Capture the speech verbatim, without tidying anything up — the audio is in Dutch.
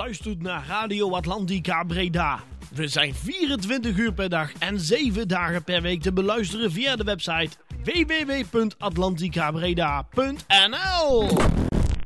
luistert naar Radio Atlantica Breda. We zijn vierentwintig uur per dag en zeven dagen per week te beluisteren via de website w w w punt atlanticabreda punt n l.